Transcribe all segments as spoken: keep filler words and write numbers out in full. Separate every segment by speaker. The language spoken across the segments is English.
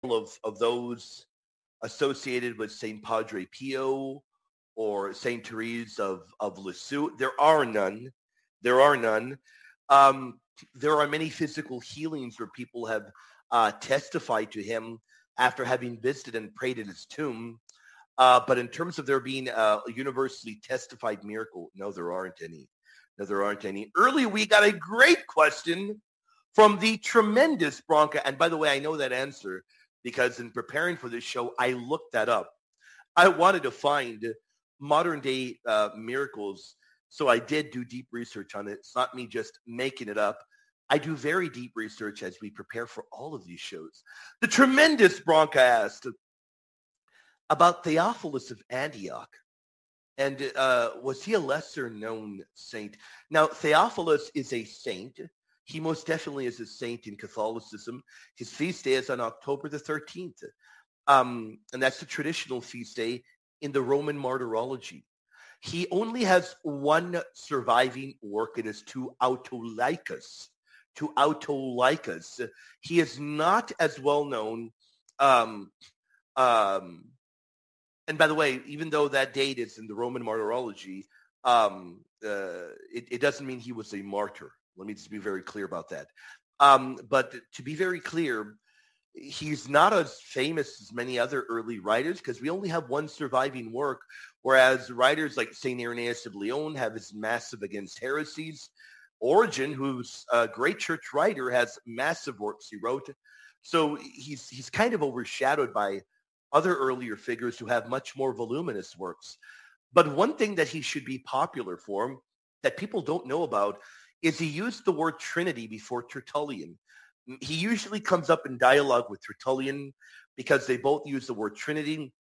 Speaker 1: of, of those associated with Saint Padre Pio or Saint Therese of, of Lisieux. There are none. There are none. Um, there are many physical healings where people have uh, testified to him after having visited and prayed in his tomb. Uh, but in terms of there being a universally testified miracle, no, there aren't any. No, there aren't any. Earlier, we got a great question from the tremendous Bronca. And by the way, I know that answer because in preparing for this show, I looked that up. I wanted to find modern day uh, miracles. So I did do deep research on it. It's not me just making it up. I do very deep research as we prepare for all of these shows. The tremendous Bronca asked about Theophilus of Antioch. And uh, was he a lesser known saint? Now, Theophilus is a saint. He most definitely is a saint in Catholicism. His feast day is on October the thirteenth. Um, and that's the traditional feast day in the Roman martyrology. He only has one surviving work. It is To Autolycus. To Autolycus. He is not as well known. Um, um, and by the way, even though that date is in the Roman martyrology, um, uh, it, it doesn't mean he was a martyr. Let me just be very clear about that. Um, but to be very clear, he's not as famous as many other early writers because we only have one surviving work, whereas writers like Saint Irenaeus of Lyon have his Massive Against Heresies. Origen, who's a great church writer, has massive works he wrote. So he's he's kind of overshadowed by other earlier figures who have much more voluminous works. But one thing that he should be popular for that people don't know about is he used the word Trinity before Tertullian. He usually comes up in dialogue with Tertullian because they both use the word Trinity.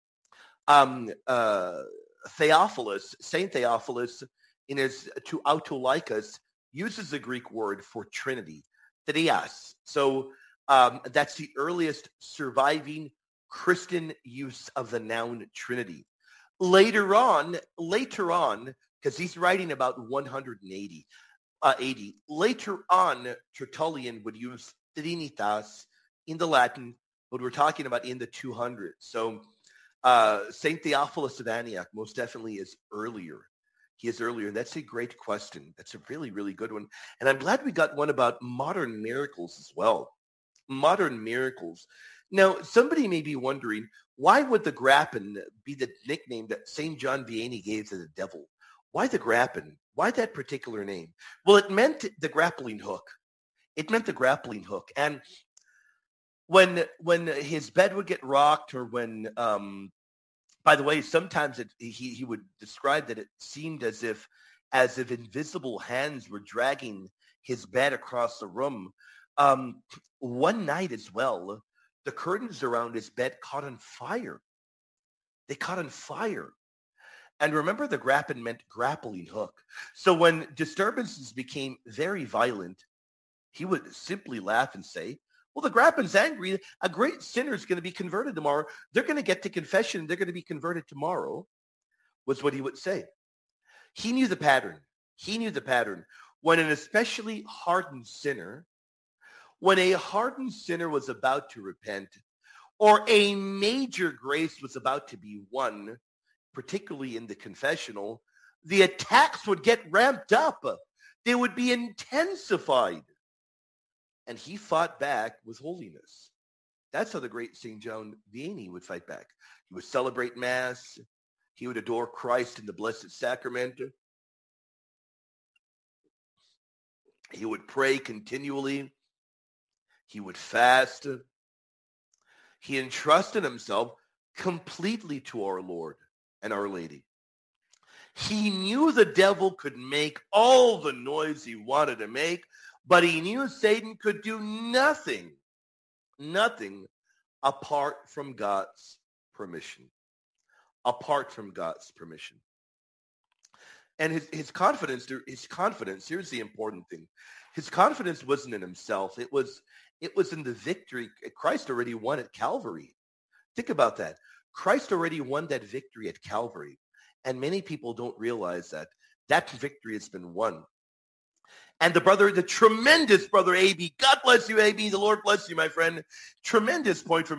Speaker 1: Um, uh, Theophilus, Saint Theophilus, in his To Autolycus, uses the Greek word for Trinity, Therias. So um, that's the earliest surviving Christian use of the noun Trinity. Later on, later on, because he's writing about one hundred eighty, uh, eighty. Later on, Tertullian would use Trinitas in the Latin, but we're talking about in the two hundreds. So uh, Saint Theophilus of Antioch most definitely is earlier. He is earlier. That's a great question. That's a really, really good one. And I'm glad we got one about modern miracles as well. Modern miracles. Now, somebody may be wondering, why would the Grappen be the nickname that Saint John Vianney gave to the devil? Why the Grappen? Why that particular name? Well, it meant the grappling hook. It meant the grappling hook. And when when his bed would get rocked or when, um, by the way, sometimes it, he, he would describe that it seemed as if as if invisible hands were dragging his bed across the room. Um, one night as well, the curtains around his bed caught on fire. They caught on fire. And remember, the Grappen meant grappling hook. So when disturbances became very violent, he would simply laugh and say, well, the Grappen's angry. A great sinner is going to be converted tomorrow. They're going to get to confession. They're going to be converted tomorrow, was what he would say. He knew the pattern. He knew the pattern. When an especially hardened sinner, when a hardened sinner was about to repent, or a major grace was about to be won, particularly in the confessional, the attacks would get ramped up. They would be intensified. And he fought back with holiness. That's how the great Saint John Vianney would fight back. He would celebrate Mass. He would adore Christ in the Blessed Sacrament. He would pray continually. He would fast. He entrusted himself completely to our Lord and Our Lady. He knew the devil could make all the noise he wanted to make, but he knew Satan could do nothing, nothing apart from God's permission. Apart from God's permission. And his, his confidence, his confidence, here's the important thing. His confidence wasn't in himself. It was, it was in the victory Christ already won at Calvary. Think about that. Christ already won that victory at Calvary. And many people don't realize that that victory has been won. And the brother, the tremendous brother A B, God bless you, A B. The Lord bless you, my friend. Tremendous point from